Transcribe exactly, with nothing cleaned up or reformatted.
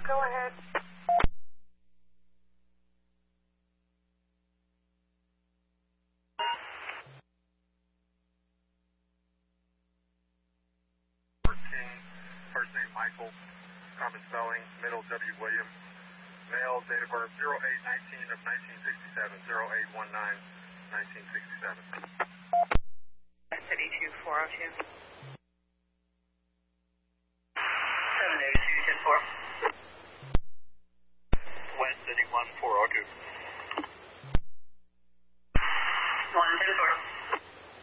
Go ahead. King, first name Michael, common spelling, middle W. William, male, date of birth zero eight nineteen of nineteen sixty-seven, zero eight nineteen, nineteen sixty-seven. City two four oh two. seven eight two ten four. West City one four oh two.